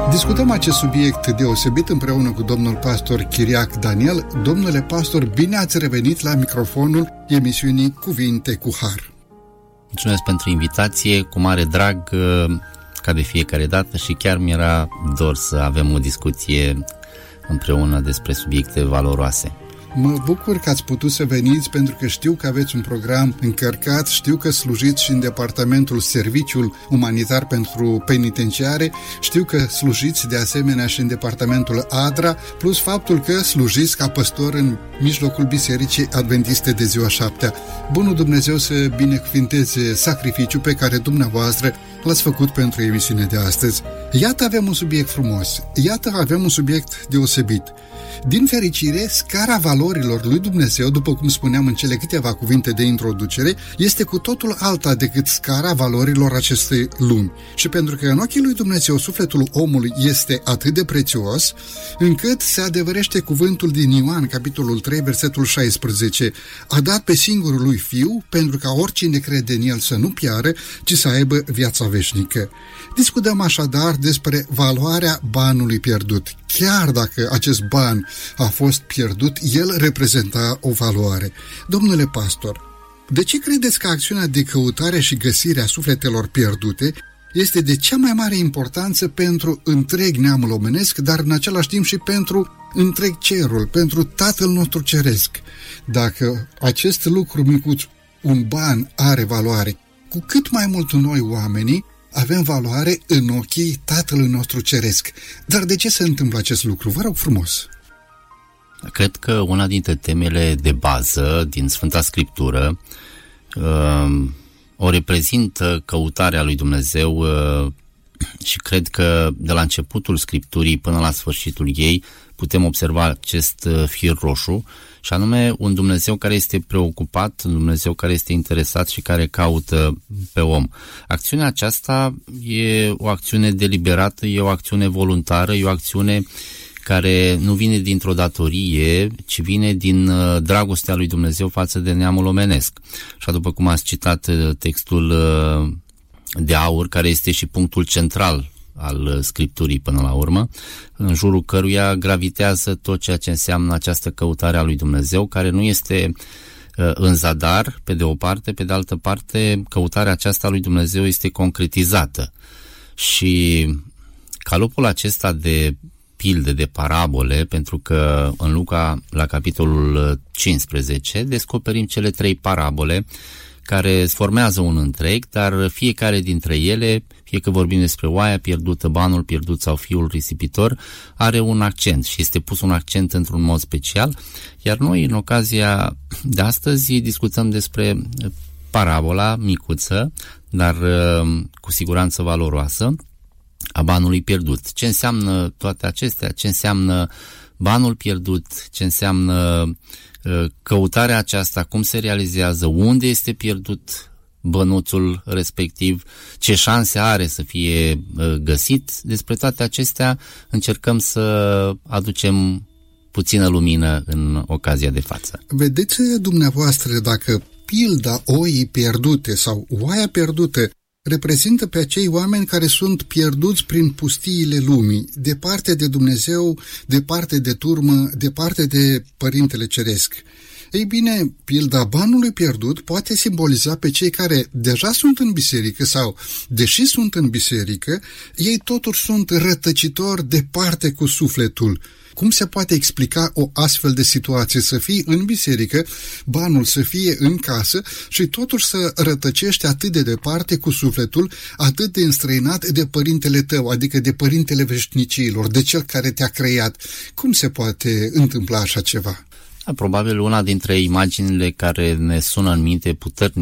Discutăm acest subiect deosebit împreună cu domnul pastor Chiriac Daniel. Domnule pastor, bine ați revenit la microfonul emisiunii Cuvinte cu Har. Mulțumesc pentru invitație, cu mare drag, ca de fiecare dată, și chiar mi-era dor să avem o discuție împreună despre subiecte valoroase. Mă bucur că ați putut să veniți, pentru că știu că aveți un program încărcat, știu că slujiți și în departamentul Serviciul Umanitar pentru Penitenciare, știu că slujiți de asemenea și în departamentul ADRA, plus faptul că slujiți ca păstor în mijlocul Bisericii Adventiste de Ziua Șaptea. Bunul Dumnezeu să binecuvinteze sacrificiul pe care dumneavoastră l-ați făcut pentru emisiunea de astăzi. Iată, avem un subiect frumos, iată, avem un subiect deosebit. Din fericire, scara valorilor lui Dumnezeu, după cum spuneam în cele câteva cuvinte de introducere, este cu totul alta decât scara valorilor acestei lumi. Și pentru că în ochii lui Dumnezeu sufletul omului este atât de prețios, încât se adevărește cuvântul din Ioan, capitolul 3, versetul 16, a dat pe singurul lui Fiu, pentru ca oricine crede în El să nu piară, ci să aibă viața veșnică. Discutăm așadar despre valoarea banului pierdut. Chiar dacă acest ban a fost pierdut, el reprezenta o valoare. Domnule pastor, de ce credeți că acțiunea de căutare și găsire a sufletelor pierdute este de cea mai mare importanță pentru întreg neamul omenesc, dar în același timp și pentru întreg cerul, pentru Tatăl nostru Ceresc? Dacă acest lucru micuț, un ban, are valoare, cu cât mai mult noi oamenii avem valoare în ochii Tatălui nostru Ceresc. Dar de ce se întâmplă acest lucru? Vă rog frumos! Cred că una dintre temele de bază din Sfânta Scriptură o reprezintă căutarea lui Dumnezeu și cred că de la începutul Scripturii până la sfârșitul ei putem observa acest fir roșu, și anume un Dumnezeu care este preocupat, un Dumnezeu care este interesat și care caută pe om. Acțiunea aceasta e o acțiune deliberată, e o acțiune voluntară, e o acțiune care nu vine dintr-o datorie, ci vine din dragostea lui Dumnezeu față de neamul omenesc. Și după cum ați citat textul de aur, care este și punctul central al Scripturii până la urmă, în jurul căruia gravitează tot ceea ce înseamnă această căutare a lui Dumnezeu, care nu este în zadar, pe de o parte, pe de altă parte, căutarea aceasta a lui Dumnezeu este concretizată. Și calupul acesta de pilde, de parabole, pentru că în Luca, la capitolul 15, descoperim cele 3 parabole care formează un întreg, dar fiecare dintre ele, fie că vorbim despre oaia pierdută, banul pierdut sau fiul risipitor, are un accent și este pus un accent într-un mod special, iar noi, în ocazia de astăzi, discutăm despre parabola micuță, dar cu siguranță valoroasă, a banului pierdut. Ce înseamnă toate acestea? Ce înseamnă banul pierdut? Ce înseamnă căutarea aceasta? Cum se realizează? Unde este pierdut bănuțul respectiv? Ce șanse are să fie găsit? Despre toate acestea încercăm să aducem puțină lumină în ocazia de față. Vedeți dumneavoastră, dacă pilda oii pierdute sau oaia pierdută reprezintă pe acei oameni care sunt pierduți prin pustiile lumii, departe de Dumnezeu, departe de turmă, departe de Părintele Ceresc. Ei bine, pilda banului pierdut poate simboliza pe cei care deja sunt în biserică sau, deși sunt în biserică, ei totuși sunt rătăcitori departe cu sufletul. Cum se poate explica o astfel de situație? Să fii în biserică, banul să fie în casă și totuși să rătăcești atât de departe cu sufletul, atât de înstrăinat de Părintele tău, adică de Părintele veșnicilor, de Cel care te-a creat. Cum se poate întâmpla așa ceva? Probabil una dintre imaginile care ne sună în minte puternic